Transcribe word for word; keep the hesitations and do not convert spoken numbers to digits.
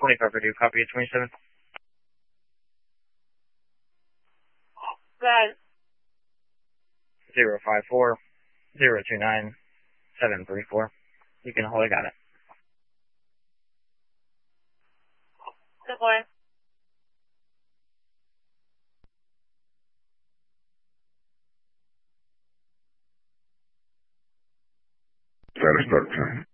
twenty-five Purdue, copy at twenty-seven. Good. Zero five four zero two nine seven three four. You can hold. I got it. Good boy. Status start time.